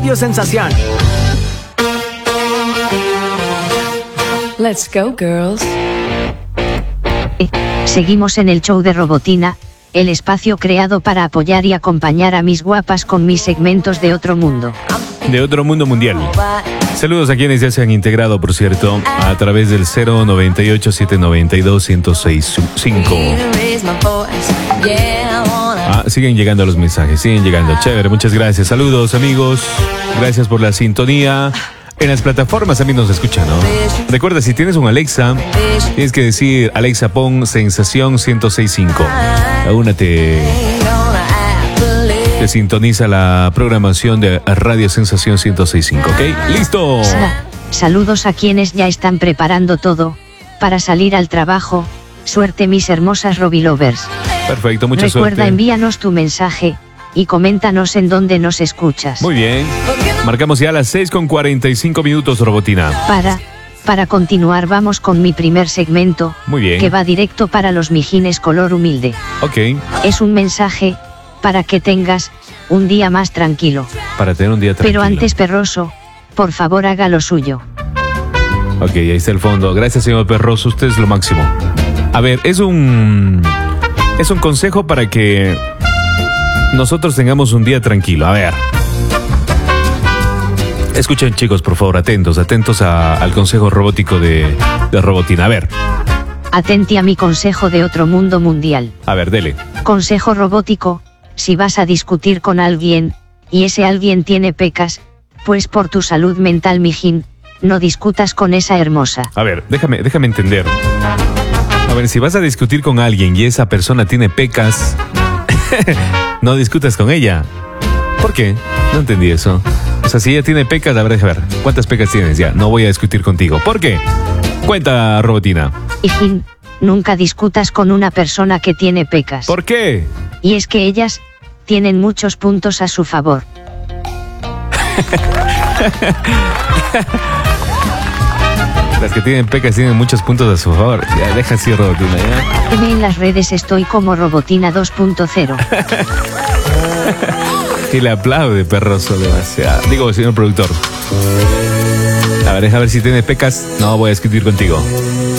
Radio Sensación. Let's go, girls. Seguimos en el show de Robotina, el espacio creado para apoyar y acompañar a mis guapas con mis segmentos de otro mundo. De otro mundo mundial. Saludos a quienes ya se han integrado, por cierto, a través del 098-792-1065. Siguen llegando los mensajes, siguen llegando. Chévere, muchas gracias. Saludos, amigos. Gracias por la sintonía. En las plataformas también nos escuchan, ¿no? Recuerda, si tienes un Alexa, tienes que decir: Alexa, pon Sensación 106.5. A una te sintoniza la programación de Radio Sensación 106.5, ¿ok? ¡Listo! Saludos a quienes ya están preparando todo para salir al trabajo. Suerte, mis hermosas Robilovers. Perfecto, mucha suerte. Recuerda, envíanos tu mensaje y coméntanos en dónde nos escuchas. Muy bien. Marcamos ya las 6:45 Robotina. Para continuar, vamos con mi primer segmento. Muy bien. Que va directo para los mijines color humilde. Ok. Es un mensaje para que tengas un día más tranquilo. Para tener un día tranquilo. Pero antes, Perroso, por favor, haga lo suyo. Ok, ahí está el fondo. Gracias, señor Perroso, usted es lo máximo. A ver, es un consejo para que nosotros tengamos un día tranquilo. A ver. Escuchen, chicos, por favor, atentos al consejo robótico de Robotina. A ver. Atenti a mi consejo de otro mundo mundial. A ver, dele. Consejo robótico: si vas a discutir con alguien, y ese alguien tiene pecas, pues por tu salud mental, mijín, no discutas con esa hermosa. A ver, déjame entender. A ver, si vas a discutir con alguien y esa persona tiene pecas, no discutas con ella. ¿Por qué? No entendí eso. O sea, si ella tiene pecas, a ver, ¿cuántas pecas tienes? Ya, no voy a discutir contigo. ¿Por qué? Cuenta, Robotina. Hijín, nunca discutas con una persona que tiene pecas. ¿Por qué? Y es que ellas tienen muchos puntos a su favor. Las que tienen pecas tienen muchos puntos a su favor. Ya, deja así, Robotina, ¿ya? En las redes estoy como Robotina 2.0. Y le aplaude, Perroso, demasiado. Digo, señor productor. A ver, deja ver si tiene pecas. No voy a discutir contigo.